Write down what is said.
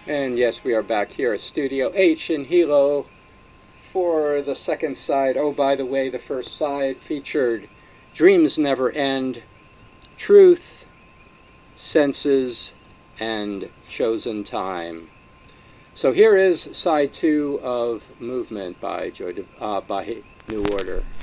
And yes, we are back here at Studio H in Hilo for the second side. Oh, by the way, the first side featured Dreams Never End, Truth, Senses, and Chosen Time. So here is side 2 of Movement by by New Order.